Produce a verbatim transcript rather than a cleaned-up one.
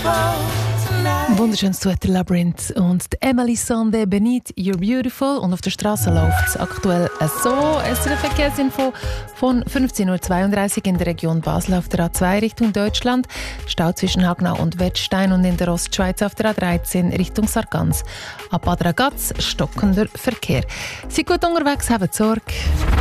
Wunderschönes Duett Labyrinth und Emily Sande Benit, You're Beautiful. Und auf der Straße läuft es aktuell so. Es ist eine Verkehrsinfo von fünfzehn Uhr zweiunddreißig in der Region Basel auf der A zwei Richtung Deutschland. Stau zwischen Hagnau und Wettstein und in der Ostschweiz auf der A dreizehn Richtung Sargans. Ab Bad Ragaz stockender Verkehr. Seid gut unterwegs, habt Sorge.